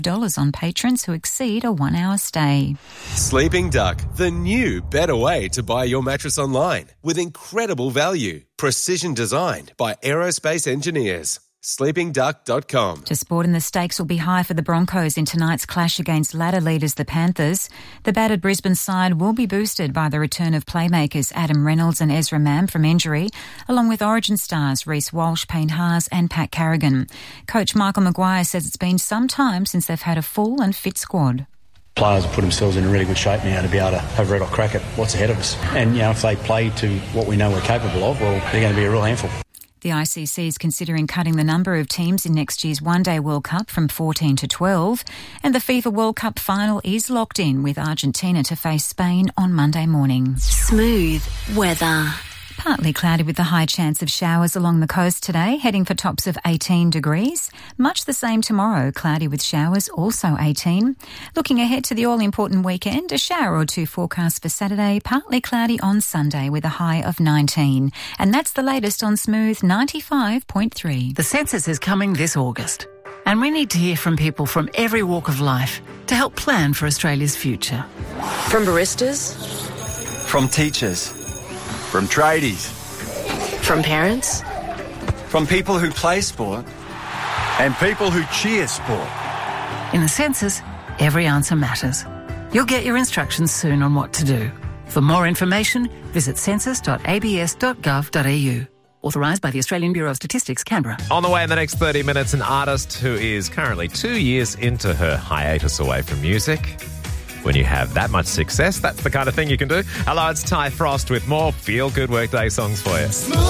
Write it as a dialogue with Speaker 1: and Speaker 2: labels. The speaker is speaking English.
Speaker 1: $5 on patrons who exceed a 1-hour stay.
Speaker 2: Sleeping Duck, the new, better way to buy your mattress online with incredible value. Precision designed by aerospace engineers. sleepingduck.com.
Speaker 1: To sport, and the stakes will be high for the Broncos in tonight's clash against ladder leaders the Panthers. The battered Brisbane side will be boosted by the return of playmakers Adam Reynolds and Ezra Mam from injury, along with Origin stars Reece Walsh, Payne Haas and Pat Carrigan. Coach Michael Maguire says it's been some time since they've had a full and fit squad.
Speaker 3: Players have put themselves in a really good shape now to be able to have a red hot crack at what's ahead of us. And, if they play to what we know we're capable of, well, they're going to be a real handful.
Speaker 1: The ICC is considering cutting the number of teams in next year's One-Day World Cup from 14 to 12. And the FIFA World Cup final is locked in, with Argentina to face Spain on Monday morning.
Speaker 4: Smooth weather.
Speaker 1: Partly cloudy with a high chance of showers along the coast today, heading for tops of 18 degrees. Much the same tomorrow, cloudy with showers, also 18. Looking ahead to the all-important weekend, a shower or two forecast for Saturday, partly cloudy on Sunday with a high of 19. And that's the latest on Smooth 95.3.
Speaker 5: The census is coming this August, and we need to hear from people from every walk of life to help plan for Australia's future.
Speaker 6: From baristas,
Speaker 7: from teachers, from tradies,
Speaker 6: from parents,
Speaker 7: from people who play sport, and people who cheer sport.
Speaker 5: In the census, every answer matters. You'll get your instructions soon on what to do. For more information, visit census.abs.gov.au. Authorised by the Australian Bureau of Statistics, Canberra.
Speaker 8: On the way in the next 30 minutes, an artist who is currently 2 years into her hiatus away from music. When you have that much success, that's the kind of thing you can do. Hello, it's Ty Frost with more feel-good workday songs for you.